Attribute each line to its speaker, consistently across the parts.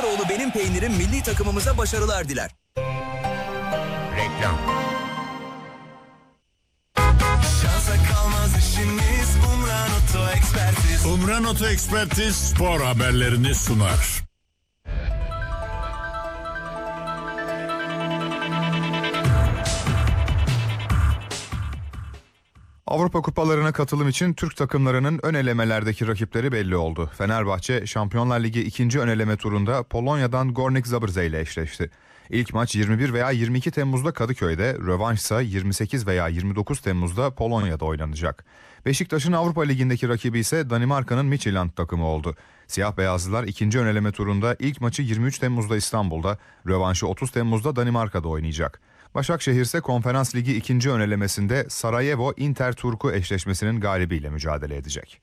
Speaker 1: Kılıçdaroğlu benim peynirim milli takımımıza başarılar diler.
Speaker 2: Reklam.
Speaker 3: Umran Oto Ekspertiz spor haberlerini sunar.
Speaker 4: Avrupa kupalarına katılım için Türk takımlarının ön elemelerdeki rakipleri belli oldu. Fenerbahçe, Şampiyonlar Ligi 2. ön eleme turunda Polonya'dan Górnik Zabrze ile eşleşti. İlk maç 21 veya 22 Temmuz'da Kadıköy'de, rövanşsa 28 veya 29 Temmuz'da Polonya'da oynanacak. Beşiktaş'ın Avrupa Ligi'ndeki rakibi ise Danimarka'nın Midtjylland takımı oldu. Siyah beyazlılar 2. ön eleme turunda ilk maçı 23 Temmuz'da İstanbul'da, rövanşı 30 Temmuz'da Danimarka'da oynayacak. Başakşehir ise Konferans Ligi 2. ön elemesinde Sarajevo-Inter Turku eşleşmesinin galibiyle mücadele edecek.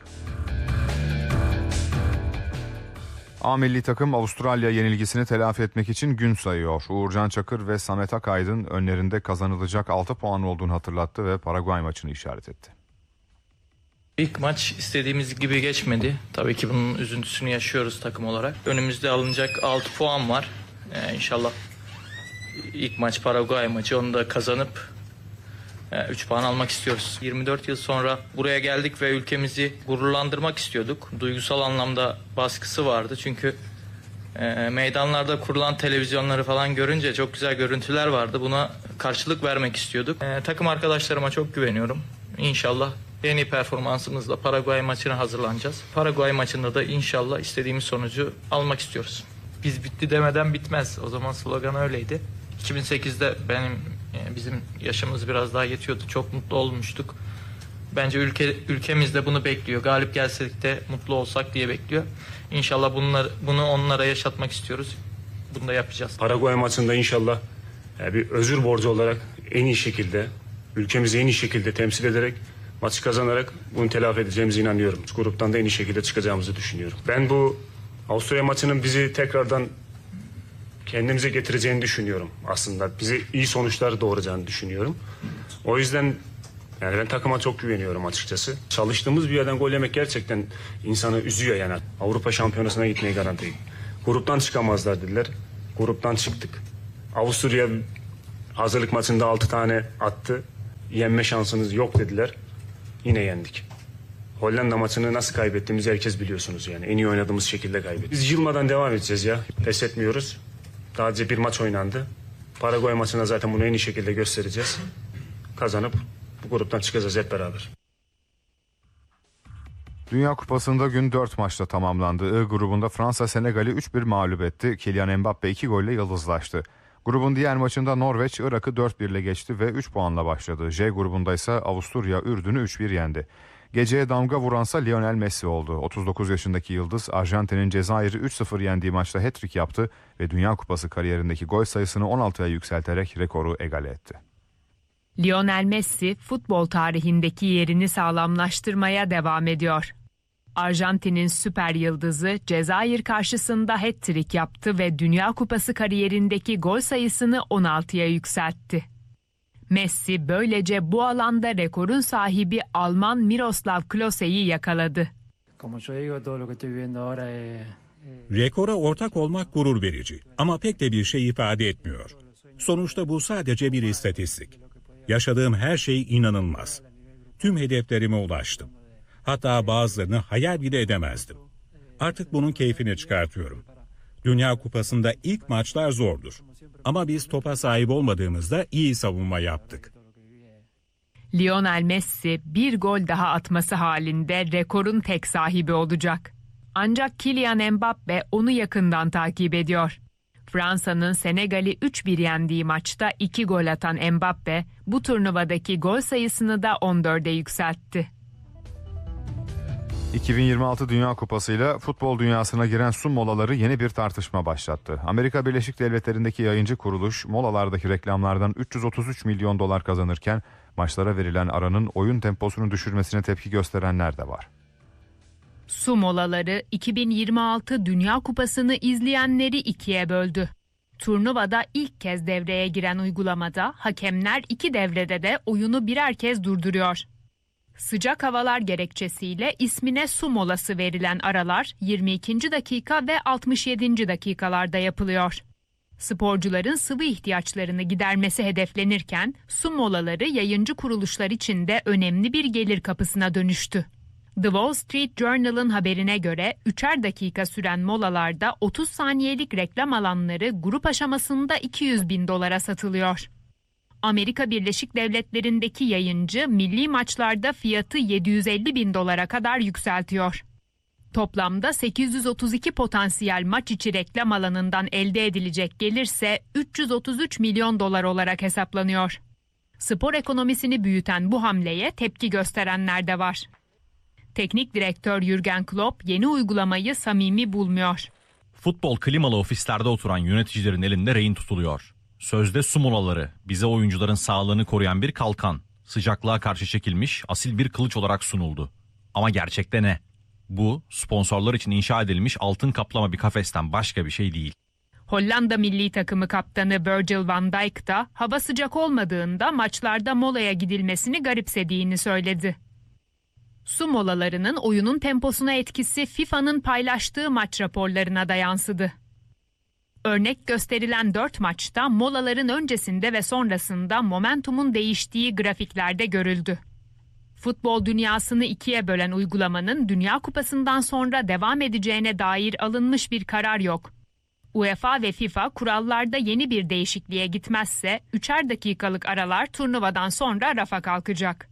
Speaker 4: A milli takım Avustralya yenilgisini telafi etmek için gün sayıyor. Uğurcan Çakır ve Samet Akaydın önlerinde kazanılacak 6 puan olduğunu hatırlattı ve Paraguay maçını işaret etti.
Speaker 5: İlk maç istediğimiz gibi geçmedi. Tabii ki bunun üzüntüsünü yaşıyoruz takım olarak. Önümüzde alınacak 6 puan var. İnşallah ilk maç Paraguay maçı, onu da kazanıp 3 puan almak istiyoruz. 24 yıl sonra buraya geldik ve ülkemizi gururlandırmak istiyorduk. Duygusal anlamda baskısı vardı çünkü meydanlarda kurulan televizyonları falan görünce çok güzel görüntüler vardı. Buna karşılık vermek istiyorduk. Takım arkadaşlarıma çok güveniyorum. İnşallah en iyi performansımızla Paraguay maçına hazırlanacağız. Paraguay maçında da inşallah istediğimiz sonucu almak istiyoruz. Biz bitti demeden bitmez. O zaman slogan öyleydi. 2008'de bizim yaşımız biraz daha yetiyordu. Çok mutlu olmuştuk. Bence ülkemiz de bunu bekliyor. Galip gelsek de mutlu olsak diye bekliyor. İnşallah bunu onlara yaşatmak istiyoruz. Bunu da yapacağız.
Speaker 6: Paraguay maçında inşallah bir özür borcu olarak en iyi şekilde, ülkemizi en iyi şekilde temsil ederek, maçı kazanarak bunu telafi edeceğimize inanıyorum. Gruptan da en iyi şekilde çıkacağımızı düşünüyorum. Ben bu Avusturya maçının bizi tekrardan kendimize getireceğini düşünüyorum aslında. Bize iyi sonuçlar doğuracağını düşünüyorum. O yüzden ben takıma çok güveniyorum açıkçası. Çalıştığımız bir yerden gol yemek gerçekten insanı üzüyor yani. Avrupa Şampiyonası'na gitmeyi garanti. Gruptan çıkamazlar dediler. Gruptan çıktık. Avusturya hazırlık maçında 6 tane attı. Yenme şansınız yok dediler. Yine yendik. Hollanda maçını nasıl kaybettiğimizi herkes biliyorsunuz yani. En iyi oynadığımız şekilde kaybettik. Biz yılmadan devam edeceğiz ya. Pes etmiyoruz. Sadece bir maç oynandı. Paraguay maçına zaten bunu en iyi şekilde göstereceğiz. Kazanıp bu gruptan çıkacağız hep beraber.
Speaker 4: Dünya Kupası'nda gün 4 maçla tamamlandı. I grubunda Fransa Senegal'i 3-1 mağlup etti. Kylian Mbappe 2 golle yıldızlaştı. Grubun diğer maçında Norveç Irak'ı 4-1 ile geçti ve 3 puanla başladı. J grubunda ise Avusturya Ürdün'ü 3-1 yendi. Geceye damga vuransa Lionel Messi oldu. 39 yaşındaki yıldız Arjantin'in Cezayir'i 3-0 yendiği maçta hat-trick yaptı ve Dünya Kupası kariyerindeki gol sayısını 16'ya yükselterek rekoru egale etti.
Speaker 7: Lionel Messi futbol tarihindeki yerini sağlamlaştırmaya devam ediyor. Arjantin'in süper yıldızı Cezayir karşısında hat-trick yaptı ve Dünya Kupası kariyerindeki gol sayısını 16'ya yükseltti. Messi böylece bu alanda rekorun sahibi Alman Miroslav Klose'yi yakaladı.
Speaker 2: Rekora ortak olmak gurur verici ama pek de bir şey ifade etmiyor. Sonuçta bu sadece bir istatistik. Yaşadığım her şey inanılmaz. Tüm hedeflerime ulaştım. Hatta bazılarını hayal bile edemezdim. Artık bunun keyfini çıkartıyorum. Dünya Kupası'nda ilk maçlar zordur. Ama biz topa sahip olmadığımızda iyi savunma yaptık.
Speaker 7: Lionel Messi bir gol daha atması halinde rekorun tek sahibi olacak. Ancak Kylian Mbappe onu yakından takip ediyor. Fransa'nın Senegal'i 3-1 yendiği maçta 2 gol atan Mbappe bu turnuvadaki gol sayısını da 14'e yükseltti.
Speaker 4: 2026 Dünya Kupası'yla futbol dünyasına giren su molaları yeni bir tartışma başlattı. Amerika Birleşik Devletleri'ndeki yayıncı kuruluş molalardaki reklamlardan 333 milyon dolar kazanırken maçlara verilen aranın oyun temposunu düşürmesine tepki gösterenler de var.
Speaker 7: Su molaları 2026 Dünya Kupası'nı izleyenleri ikiye böldü. Turnuvada ilk kez devreye giren uygulamada hakemler 2 devrede de oyunu birer kez durduruyor. Sıcak havalar gerekçesiyle ismine su molası verilen aralar 22. dakika ve 67. dakikalarda yapılıyor. Sporcuların sıvı ihtiyaçlarını gidermesi hedeflenirken su molaları yayıncı kuruluşlar için de önemli bir gelir kapısına dönüştü. The Wall Street Journal'ın haberine göre 3'er dakika süren molalarda 30 saniyelik reklam alanları grup aşamasında $200.000 satılıyor. Amerika Birleşik Devletleri'ndeki yayıncı milli maçlarda fiyatı $750.000 kadar yükseltiyor. Toplamda 832 potansiyel maç içi reklam alanından elde edilecek gelirse $333 milyon olarak hesaplanıyor. Spor ekonomisini büyüten bu hamleye tepki gösterenler de var. Teknik direktör Jürgen Klopp yeni uygulamayı samimi bulmuyor.
Speaker 8: Futbol klimalı ofislerde oturan yöneticilerin elinde rehin tutuluyor. Sözde su molaları bize oyuncuların sağlığını koruyan bir kalkan, sıcaklığa karşı çekilmiş asil bir kılıç olarak sunuldu. Ama gerçekte ne? Bu sponsorlar için inşa edilmiş altın kaplama bir kafesten başka bir şey değil.
Speaker 7: Hollanda milli takımı kaptanı Virgil van Dijk da hava sıcak olmadığında maçlarda molaya gidilmesini garipsediğini söyledi. Su molalarının oyunun temposuna etkisi FIFA'nın paylaştığı maç raporlarına da yansıdı. Örnek gösterilen 4 maçta molaların öncesinde ve sonrasında momentumun değiştiği grafiklerde görüldü. Futbol dünyasını ikiye bölen uygulamanın Dünya Kupası'ndan sonra devam edeceğine dair alınmış bir karar yok. UEFA ve FIFA kurallarda yeni bir değişikliğe gitmezse 3'er dakikalık aralar turnuvadan sonra rafa kalkacak.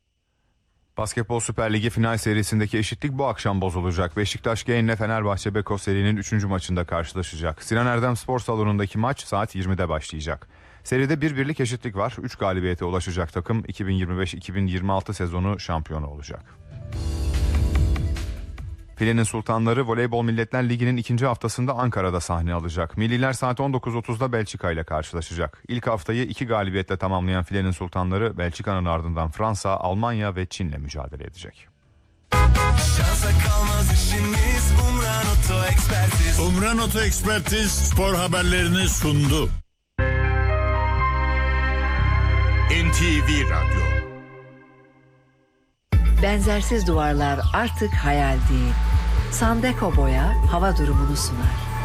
Speaker 4: Basketbol Süper Ligi final serisindeki eşitlik bu akşam bozulacak. Beşiktaş Genç'le Fenerbahçe Beko serinin 3. maçında karşılaşacak. Sinan Erdem Spor Salonu'ndaki maç saat 20'de başlayacak. Seride 1-1'lik eşitlik var. 3 galibiyete ulaşacak takım 2025-2026 sezonu şampiyonu olacak. Filenin Sultanları Voleybol Milletler Ligi'nin 2. haftasında Ankara'da sahne alacak. Milliler saat 19.30'da Belçika ile karşılaşacak. İlk haftayı 2 galibiyetle tamamlayan Filenin Sultanları Belçika'nın ardından Fransa, Almanya ve Çin'le mücadele edecek.
Speaker 3: Umran Oto Ekspertiz spor haberlerini sundu. NTV Radyo.
Speaker 9: Benzersiz duvarlar artık hayal değil. Sandeko Boya hava durumunu sunar.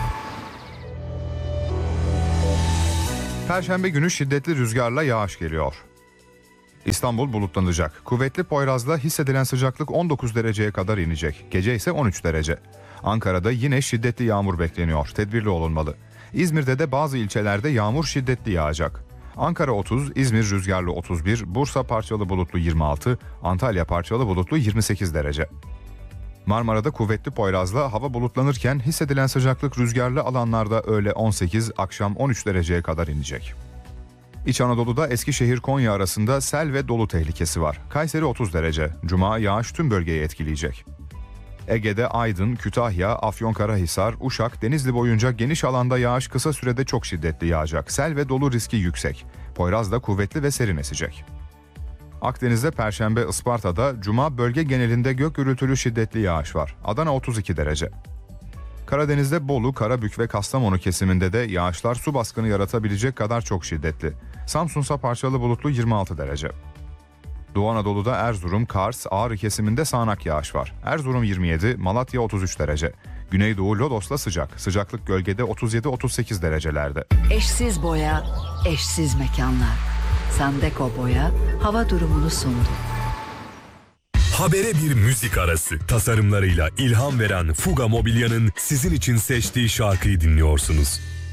Speaker 4: Perşembe günü şiddetli rüzgarla yağış geliyor. İstanbul bulutlanacak. Kuvvetli Poyraz'la hissedilen sıcaklık 19 dereceye kadar inecek. Gece ise 13 derece. Ankara'da yine şiddetli yağmur bekleniyor. Tedbirli olunmalı. İzmir'de de bazı ilçelerde yağmur şiddetli yağacak. Ankara 30, İzmir rüzgarlı 31, Bursa parçalı bulutlu 26, Antalya parçalı bulutlu 28 derece. Marmara'da kuvvetli Poyraz'la hava bulutlanırken hissedilen sıcaklık rüzgarlı alanlarda öğle 18, akşam 13 dereceye kadar inecek. İç Anadolu'da Eskişehir-Konya arasında sel ve dolu tehlikesi var. Kayseri 30 derece. Cuma yağış tüm bölgeyi etkileyecek. Ege'de Aydın, Kütahya, Afyonkarahisar, Uşak, Denizli boyunca geniş alanda yağış kısa sürede çok şiddetli yağacak. Sel ve dolu riski yüksek. Poyraz'da kuvvetli ve serin esecek. Akdeniz'de Perşembe Isparta'da, Cuma bölge genelinde gök gürültülü şiddetli yağış var. Adana 32 derece. Karadeniz'de Bolu, Karabük ve Kastamonu kesiminde de yağışlar su baskını yaratabilecek kadar çok şiddetli. Samsun'sa parçalı bulutlu 26 derece. Doğu Anadolu'da Erzurum, Kars, Ağrı kesiminde sağanak yağış var. Erzurum 27, Malatya 33 derece. Güneydoğu Lodos'la sıcak. Sıcaklık gölgede 37-38 derecelerde.
Speaker 9: Eşsiz boya, eşsiz mekanlar. Sandeko Boya hava durumunu sundu.
Speaker 10: Habere bir müzik arası. Tasarımlarıyla ilham veren Fuga Mobilya'nın sizin için seçtiği şarkıyı dinliyorsunuz.